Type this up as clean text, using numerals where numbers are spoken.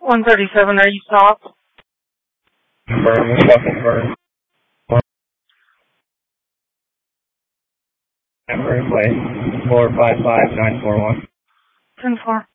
137, are you stopped? Burn, fucking burn. Number in place, 455941. 10-4.